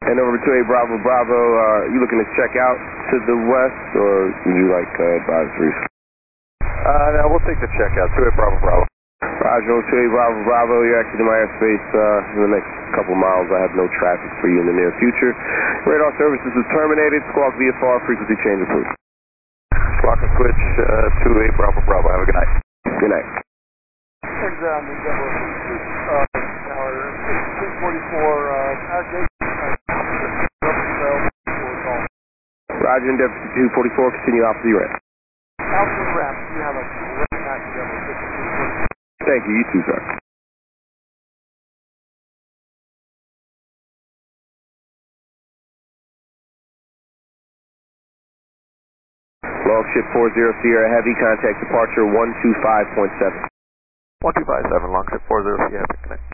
And over to 28 Bravo Bravo, you looking to check out to the west, or would you like advisories? No, we'll take the check out. 28 Bravo Bravo. Roger, 28 Bravo Bravo, you're actually in my airspace in the next couple miles. I have no traffic for you in the near future. Radar services is terminated. Squawk VFR, frequency change approved. Squawk and switch 28 Bravo Bravo. Have a good night. Good night. Exam, tower 244, Roger, Endeavor 244, continue off the ramp. Alpha ramp, you have a great night, Endeavor 244. Thank you, you too, sir. Logship 40 Sierra Heavy, contact departure 125.7. 125.7, Longship 40 Sierra Heavy, connect.